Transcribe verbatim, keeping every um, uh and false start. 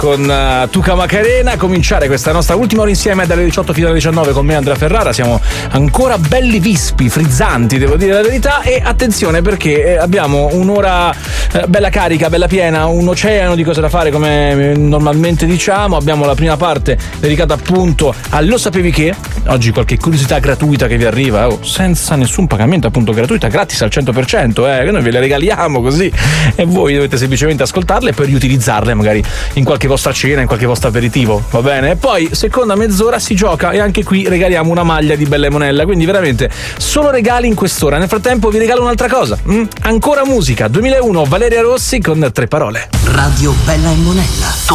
con uh, Tuca Macarena, cominciare questa nostra ultima ora insieme dalle diciotto fino alle diciannove con me Andrea Ferrara. Siamo ancora belli vispi, frizzanti, devo dire la verità, e attenzione perché abbiamo un'ora eh, bella carica, bella piena, un oceano di cose da fare come normalmente diciamo. Abbiamo la prima parte dedicata appunto a Lo sapevi che? Oggi qualche curiosità gratuita che vi arriva, oh, senza nessun pagamento, appunto gratuita, gratis al cento per cento, eh, che noi ve le regaliamo così e voi dovete semplicemente ascoltarle e poi riutilizzarle magari in qualche vostra cena, in qualche vostro aperitivo, va bene? E poi seconda mezz'ora si gioca e anche qui regaliamo una maglia di Bella e Monella, quindi veramente solo regali in quest'ora. Nel frattempo vi regalo un'altra cosa, mm? ancora musica, duemilauno, Valeria Rossi con Tre parole. Radio Bella e Monella.